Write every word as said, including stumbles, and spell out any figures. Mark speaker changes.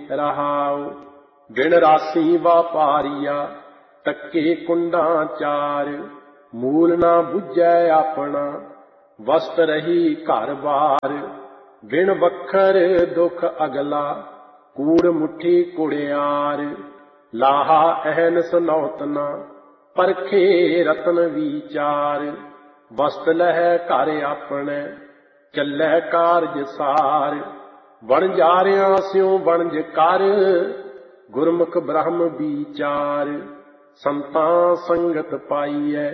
Speaker 1: ਰਹਾਉ। ਬਿਨ ਰਾਸੀ ਵਾਪਾਰੀਆ ਟੱਕੇ ਕੁੰਡਾਂ ਚਾਰ, ਮੂਲ ਨਾ ਬੁੱਝੈ ਆਪਣਾ ਵਸਤ ਰਹੀ ਘਰ ਬਾਰ। ਬਿਨ ਵੱਖਰ ਦੁੱਖ ਅਗਲਾ ਕੂੜ ਮੁੱਠੀ ਕੁੜਿਆਰ, ਲਾਹਾ ਅਹਨਸ ਨੌਤਨਾ ਪਰਖੇ ਰਤਨ ਵਿਚਾਰ। ਵਸਤ ਲਹੈ ਘਰ ਆਪਣੇ ਚੱਲੈ ਕਾਰਜ ਸਾਰ, ਵਣਜਾਰਿਆਂ ਸਿਉ ਵਣਜ ਕਰ ਗੁਰਮੁਖ ਬ੍ਰਹਮ ਵਿਚਾਰ। ਸੰਤਾਂ ਸੰਗਤ ਪਾਈਐ